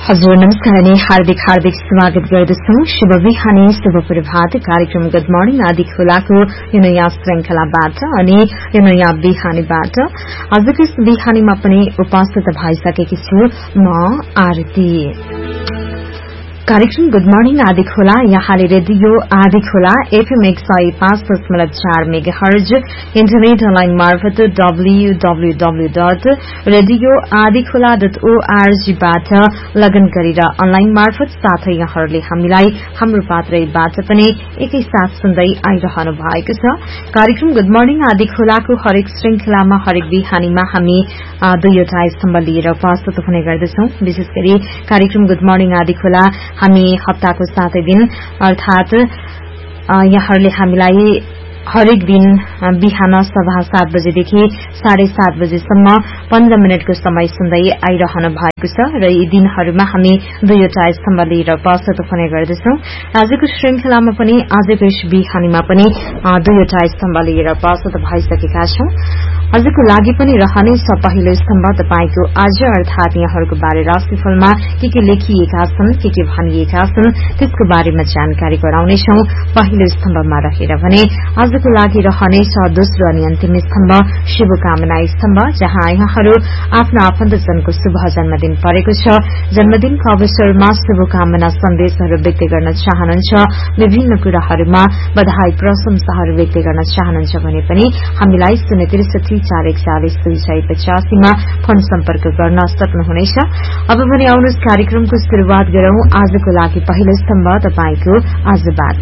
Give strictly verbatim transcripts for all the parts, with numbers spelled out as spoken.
हजुर नमस्कार अनि हार्दिक हार्दिक स्वागत गर्दछौ। शुभ बिहानी, शुभ प्रभात। कार्यक्रम गुड मर्निङ आदि खोलाको यो नयाँ श्रृंखलाबाट अनि यो नयाँ बिहानीबाट आजको यस बिहानीमा पनि उपस्थित भइसकेकी छु म आरती। कार्यक्रम गुड मर्निङ आदि खोला यहाँले रेडियो आदि खोला एफएम एक सय पाँच दशमलव चार मेगा हर्ज इन्टरनेट अनलाइन मार्फत W W W dot radio आदि खोला डट ओआरजीबाट लगन गरेर अनलाइन मार्फत साथै यहाँहरूले हामीलाई हाम्रो पात्रबाट पनि एकैसाथ सुन्दै आइरहनु भएको छ। कार्यक्रम गुड मर्निङ आदि खोलाको हरेक श्रृंखलामा हरेक बिहानीमा हामी दुईवटा स्तम्भ लिएर उपस्थित हुने गर्दछौं। विशेष गरी कार्यक्रम गुड मर्निङ आदि खोला हामी हप्ताको सातै दिन अर्थात यहाँहरूले हामीलाई हरेक दिन बिहान सभा सात बजेदेखि साढे सात बजेसम्म पन्ध्र मिनटको समय सुन्दै आइरहनु भएको छ र यी दिनहरूमा हामी दुईवटा स्तम्भ लिएर उपस्थित हुने गर्दछौं। आजको श्रृंखलामा पनि आजको यस बिहानीमा पनि दुईवटा स्तम्भ लिएर उपस्थित भइसकेका छौं। आजको लागि पनि रहनेछ पहिलो स्तम्भ तपाईको आज अर्थात यहाँहरूको बारे राशिफलमा के के लेखिएका छन्, के के भनिएका छन् त्यसको बारेमा जानकारी गराउनेछौं पहिलो स्तम्भमा रहेर। भने आजको लागि रहनेछ दोस्रो अनि अन्तिम स्तम्भ शुभकामना स्तम्भ, जहाँ यहाँहरू आफ्ना आफन्तजनको शुभ जन्मदिन परेको छ, जन्मदिनको अवसरमा शुभकामना सन्देशहरू व्यक्त गर्न चाहनुहुन्छ, विभिन्न कुराहरूमा बधाई प्रशंसाहरू व्यक्त गर्न चाहनुहुन्छ भने पनि हामीलाई शून्य त्रिसठी चार एकचालिस दुई सय पचासीमा फोन सम्पर्क गर्न सक्नुहुनेछ। अब भने आउनुहोस् कार्यक्रमको शुरूआत गरौं आजको लागि पहिलो स्तम्भ तपाईको आजबाट।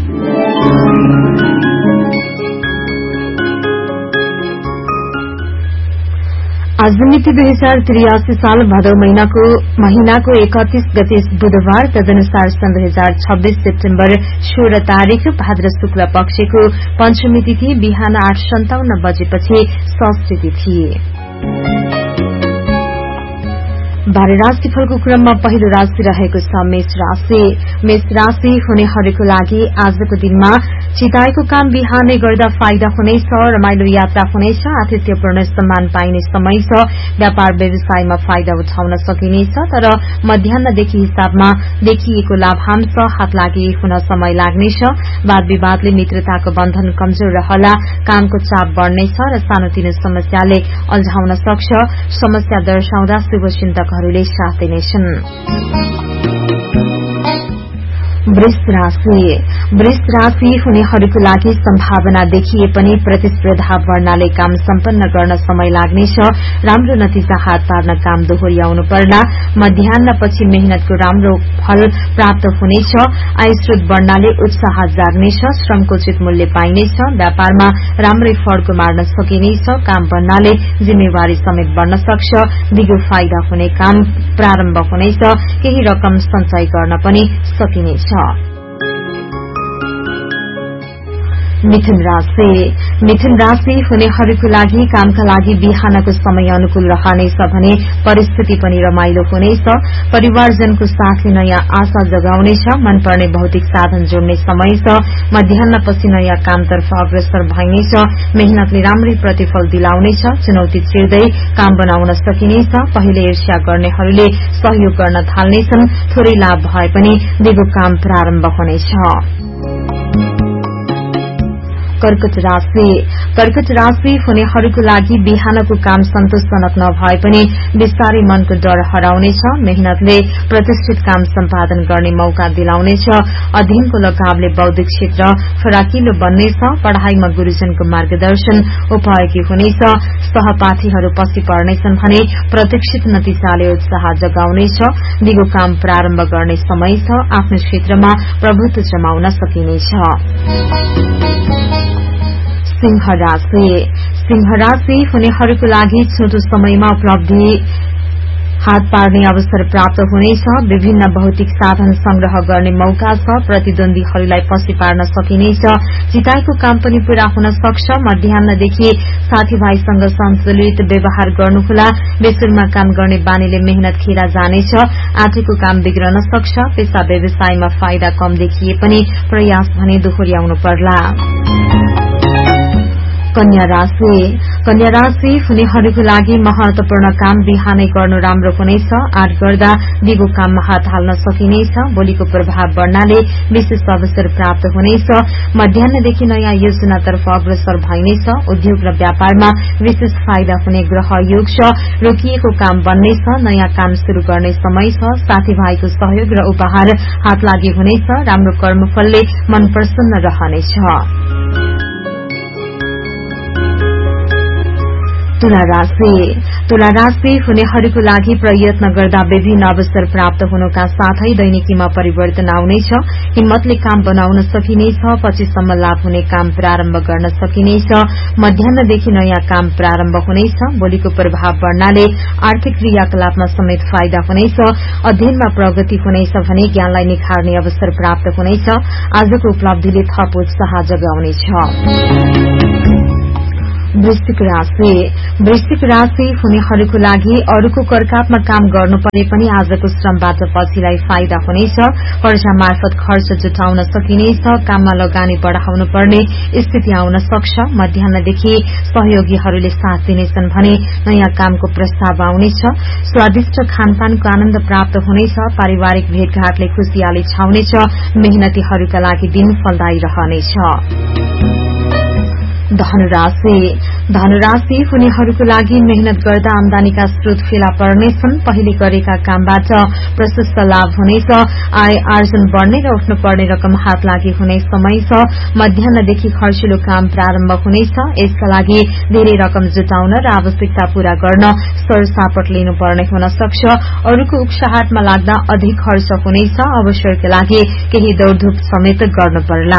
आज मिति दुई हजार त्रियासी साल भदौ महीनाको महीनाको एकतीस गते बुधबार, तदनुसार सन् दुई हजार छब्बीस सेप्टेम्बर सोह्र तारीक भाद्र शुक्ल पक्षको पञ्चमी तिथि बिहान आठ सन्ताउन्न बजेपछि षष्ठी तिथि। बाह्र राशिफलको क्रममा पहिलो राशि रहेको छ मेष राशि। मेष राशि हुनेहरूको लागि आजको दिनमा चिताएको काम बिहानै गर्दा फाइदा हुनेछ, रमाइलो यात्रा हुनेछ, आतिथ्यपूर्ण सम्मान पाइने समय छ, व्यापार व्यवसायमा फाइदा उठाउन सकिनेछ, तर मध्याहदेखि हिसाबमा देखिएको लाभांश हातलागी हुन समय लाग्नेछ। वाद विवादले मित्रताको बन्धन कमजोर रहला, कामको चाप बढ्नेछ र सानोतिनो समस्याले अल्झाउन सक्छ। समस्या दर्शाउँदा शुभचिन्तक हरूले साथ दिनेछन्। वृष राशि। वृष राशि हुनेहरूको लागि सम्भावना देखिए पनि प्रतिस्पर्धा बढ्नाले काम सम्पन्न गर्न समय लाग्नेछ। राम्रो नतिजा हात पार्न काम दोहोर्याउनु पर्ला। मध्याहपछि मेहनतको राम्रो फल प्राप्त हुनेछ। आय स्रोत बढ्नाले उत्साह जाग्नेछ, श्रमको उचित मूल्य पाइनेछ। व्यापारमा राम्रै फड्को मार्न सकिनेछ। काम बढ्नाले जिम्मेवारी समेत बढ्न सक्छ। दिगो फाइदा हुने काम प्रारम्भ हुनेछ। केही रकम सञ्चय गर्न पनि सकिनेछ। मिथुन राशि। मिथुन राशि हुनेहरूको लागि कामका लागि बिहानको समय अनुकूल रहनेछ भने परिस्थिति पनि रमाइलो हुनेछ। परिवारजनको साथले नयाँ आशा जगाउनेछ। मनपर्ने भौतिक साधन जोड्ने समय छ। मध्याहपछि नयाँ कामतर्फ अग्रसर भइनेछ। मेहनतले राम्रै प्रतिफल दिलाउनेछ। चुनौती छिर्दै काम बनाउन सकिनेछ। पहिले ईर्ष्या गर्नेहरूले सहयोग गर्न थाल्नेछन्। थोरै लाभ भए पनि दिगो काम प्रारम्भ हुनेछ। कर्कट राशि। कर्कट राशि हुनेहरूको लागि बिहानको काम सन्तोषजनक नभए पनि बिस्तारै मनको डर हराउनेछ। मेहनतले प्रतिष्ठित काम सम्पादन गर्ने मौका दिलाउनेछ। अध्ययनको लगावले बौद्धिक क्षेत्र फराकिलो बन्नेछ। पढ़ाईमा गुरूजनको मार्गदर्शन उपयोगी हुनेछ। सहपाठीहरू पछि पर्नेछन् भने प्रतीक्षित नतिजाले उत्साह जगाउनेछ। दिगो काम प्रारम्भ गर्ने समय छ। आफ्नो क्षेत्रमा प्रभुत्व जमाउन सकिनेछ। सिंह राशि। सिंह राशि हुनेहरूको लागि छोटो समयमा उपलब्धि हात पार्ने अवसर प्राप्त हुनेछ। विभिन्न भौतिक साधन संग्रह गर्ने मौका छ। प्रतिद्वन्दीहरूलाई पछि पार्न सकिनेछ। चिताएको काम पनि पूरा हुन सक्छ। मध्याहदेखि साथीभाइसँग सन्तुलित व्यवहार गर्नुहोला। बेसुरमा काम गर्ने बानीले मेहनत खेरा जानेछ। आँटेको काम बिग्रन सक्छ। पेशा व्यवसायमा फाइदा कम देखिए पनि प्रयास भने दोहोर्याउनु पर्ला। कन्या राशि कन्या राशि हुनेहरूको लागि महत्वपूर्ण काम बिहानै गर्नु राम्रो हुनेछ। आठ गर्दा दिगो काममा हात हाल्न सकिनेछ। भोलिको प्रभाव बढ्नाले विशेष अवसर प्राप्त हुनेछ। मध्याह्नदेखि नयाँ योजनातर्फ अग्रसर भइनेछ। उद्योग र व्यापारमा विशेष फाइदा हुने ग्रह योग छ। रोकिएको काम बन्नेछ। नयाँ काम शुरू गर्ने समय छ। साथीभाइको सहयोग र उपहार हात लागि हुनेछ। राम्रो कर्मफलले मन प्रसन्न रहनेछ। तुला राशि तुला राशि हुनेहरूको लागि प्रयत्न गर्दा विभिन्न अवसर प्राप्त हुनुका साथै दैनिकीमा परिवर्तन आउनेछ। हिम्मतले काम बनाउन सकिनेछ। पछिसम्म लाभ हुने काम प्रारम्भ गर्न सकिनेछ। मध्याह्नदेखि नयाँ काम प्रारम्भ हुनेछ। भोलिको प्रभाव बढ्नाले आर्थिक क्रियाकलापमा समेत फाइदा हुनेछ। अध्ययनमा प्रगति हुनेछ भने ज्ञानलाई निखार्ने अवसर प्राप्त हुनेछ। आजको उपलब्धिले थप उत्साह जगाउनेछ। वृश्चिक राशि वृश्चिक राशि हुनेहरूको लागि अरूको करकापमा काम गर्नु परे पनि आजको श्रमबाट पछिलाई फाइदा हुनेछ। कर्जा मार्फत खर्च जुटाउन सकिनेछ। काममा लगानी बढ़ाउनु पर्ने स्थिति आउन सक्छ। मध्याह्नदेखि सहयोगीहरूले साथ दिनेछन् भने नयाँ कामको प्रस्ताव आउनेछ। स्वादिष्ट खानपानको आनन्द प्राप्त हुनेछ। पारिवारिक भेटघाटले खुशियाली छाउनेछ। मेहनतीहरूका लागि दिन फलदायी रहनेछ। धनुराशि धनुराशि हुनेहरूको लागि मेहनत गर्दा आमदानीका स्रोत फेला पर्नेछन्। पहिले गरेका कामबाट प्रशस्त लाभ हुनेछ। आय आर्जन बढ्ने र उठ्नु पर्ने रकम हात लागि हुने समय छ। मध्याह्नदेखि खर्चिलो काम प्रारम्भ हुनेछ। यसका लागि धेरै रकम जुटाउन र आवश्यकता पूरा गर्न सरसापट लिनुपर्ने हुन सक्छ। अरूको उक्साहाटमा लाग्दा अधिक खर्च हुनेछ। अवसरका लागि केही दौड़धूप समेत गर्नु पर्ला।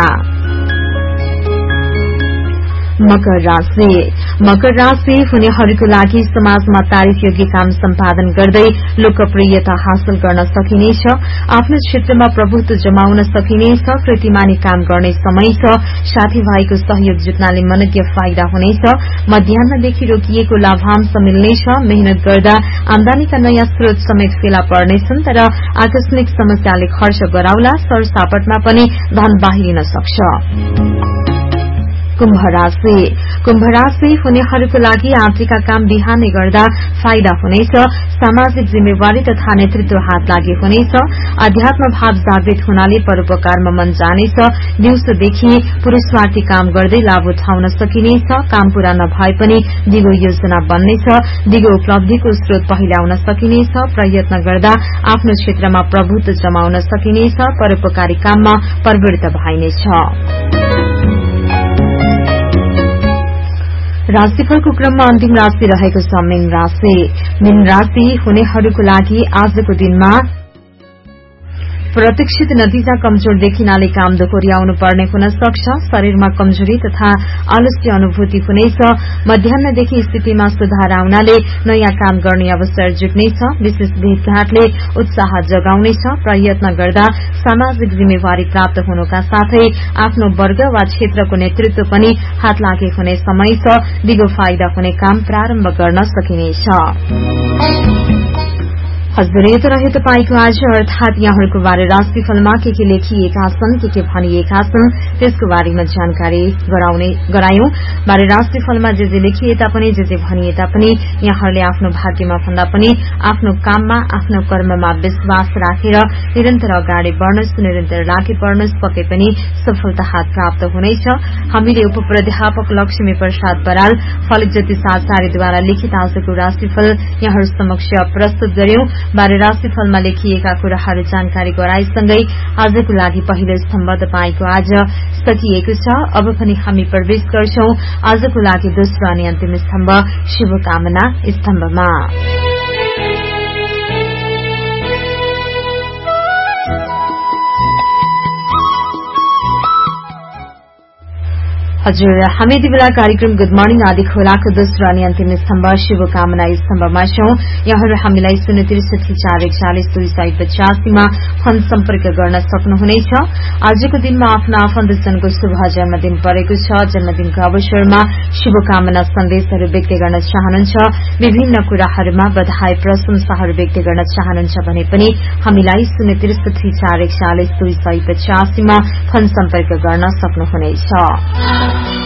मकर राशि मकर राशि हुनेहरूको लागि समाजमा तारिफ योग्य काम सम्पादन गर्दै लोकप्रियता हासिल गर्न सकिनेछ। आफ्नो क्षेत्रमा प्रभुत्व जमाउन सकिनेछ। कृतिमानी काम गर्ने समय छ। साथीभाइको सहयोग जुट्नाले मनज्ञ फाइदा हुनेछ। मध्याह्नदेखि रोकिएको लाभांश मिल्नेछ। मेहनत गर्दा आमदानीका नयाँ स्रोत समेत फेला पर्नेछन्। तर आकस्मिक समस्याले खर्च गराउला। सरसापटमा पनि धन बाहिरिन सक्छ। कुम्भ राशि कुम्भ राशि हुनेहरूको लागि आजका काम बिहानै गर्दा फाइदा हुनेछ। सामाजिक जिम्मेवारी तथा नेतृत्व हात लागि हुनेछ। अध्यात्म भाव जागृत हुनाले परोपकारमा मन जानेछ। दिउँसोदेखि पुरूषार्थी काम गर्दै लाभ उठाउन सकिनेछ। काम पूरा नभए पनि दिगो योजना बन्नेछ। दिगो उपलब्धिको स्रोत पहिल्याउन सकिनेछ। प्रयत्न गर्दा आफ्नो क्षेत्रमा प्रभुत्व जमाउन सकिनेछ। परोपकारी काममा प्रवृत्त भइनेछ। राशिफलको क्रममा अन्तिम राशि रहेको छ मीन राशि। मीन राशि हुनेहरूको लागि आजको दिनमा प्रतीक्षित नतिजा कमजोर देखिनाले काम दोहोर्याउनु पर्ने हुन सक्छ। शरीरमा कमजोरी तथा आलस्य अनुभूति हुनेछ। मध्याह्नदेखि स्थितिमा सुधार आउनाले नयाँ काम गर्ने अवसर जुट्नेछ। विशेष भेटघाटले उत्साह जगाउनेछ। प्रयत्न गर्दा सामाजिक जिम्मेवारी प्राप्त हुनुका साथै आफ्नो वर्ग वा क्षेत्रको नेतृत्व पनि हात लागि हुने समय छ। दिगो फाइदा हुने काम प्रारम्भ गर्न सकिनेछ। हजुर यो त रहे तपाईको आज अर्थात यहाँहरूको बारे राशिफलमा के के लेखिएका छन्, के के भनिएका छन् त्यसको बारेमा जानकारी गराउने गरायौं। बारे राशिफलमा जे जे लेखिए तापनि जे जे भनिए तापनि यहाँहरूले आफ्नो भाग्यमा भन्दा पनि आफ्नो काममा आफ्नो कर्ममा विश्वास राखेर निरन्तर अगाडि बढ्नुहोस्, निरन्तर लागि बढ्नुहोस्, पक्कै पनि सफलता हात प्राप्त हुनेछ। हामीले उपप्राध्यापक लक्ष्मी प्रसाद बराल फलित ज्योतिष आचार्यद्वारा लिखित आजको राशिफल यहाँहरू समक्ष प्रस्तुत गर्यौं। बारे राशिफलमा लेखिएका कुराहरू जानकारी गराएसँगै आजको लागि पहिलो स्तम्भ तपाईको आज सकिएको छ। अब पनि हामी प्रवेश गर्छौं आजको लागि दोस्रो अनि अन्तिम स्तम्भ शुभकामना स्तम्भमा। हजुर हामी यति बेला कार्यक्रम गुड मर्निङ आदि खोलाको दोस्रो अनि अन्तिम स्तम्भ शुभकामना स्तम्भमा छौं। यहाँहरू हामीलाई शून्य त्रिसठी चार एकचालिस दुई सय पचासीमा फोन सम्पर्क गर्न सक्नुहुनेछ। आजको दिनमा आफ्ना आफन्तजनको शुभ जन्मदिन परेको छ। जन्मदिनको अवसरमा शुभकामना सन्देशहरू व्यक्त गर्न चाहनुहुन्छ, विभिन्न कुराहरूमा बधाई प्रशंसाहरू व्यक्त गर्न चाहनुहुन्छ भने पनि हामीलाई शून्य त्रिसठी चार एकचालिस दुई सय पचासीमा फोन सम्पर्क गर्न सक्नुहुनेछ।